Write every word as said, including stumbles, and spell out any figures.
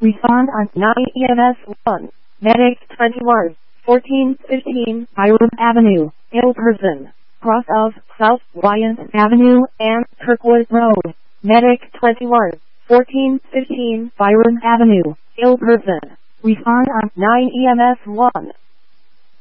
Respond on nine E M S one. Medic twenty-one, fourteen fifteen Hiram Avenue, ill person. Cross of South Wyant Avenue and Kirkwood Road. Medic twenty-one, fourteen fifteen Byron Avenue, ill person. Respond on nine E M S one.